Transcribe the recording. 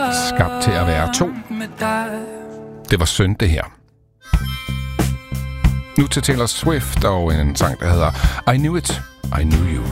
Skabt til at være to. Det var synd, det her. Nu til Taylor Swift og en sang, der hedder I Knew It, I Knew You.